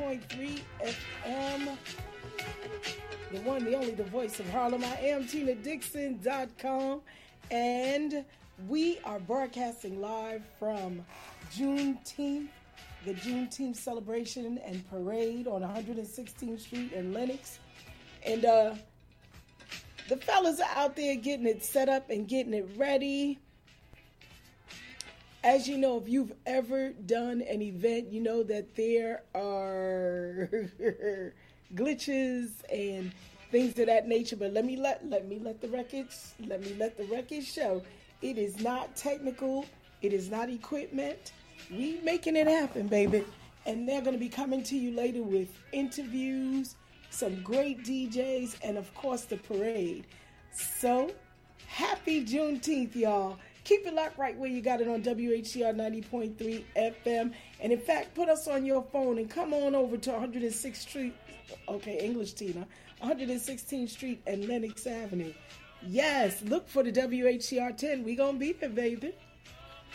90.3 FM. The one, the only, the voice of Harlem. I am TinaDixon.com. And we are broadcasting live from Juneteenth, the Juneteenth celebration and parade on 116th Street in Lenox. And the fellas are out there getting it set up and getting it ready. As you know, if you've ever done an event, you know that there are glitches and things of that nature. But let me let the record show. It is not technical. It is not equipment. We making it happen, baby. And they're going to be coming to you later with interviews, some great DJs, and of course the parade. So happy Juneteenth, y'all. Keep it locked right where you got it on WHCR 90.3 FM. And in fact, put us on your phone and come on over to 106th Street. Okay, English Tina. 116th Street and Lenox Avenue. Yes, look for the WHCR 10. We gonna be there, baby.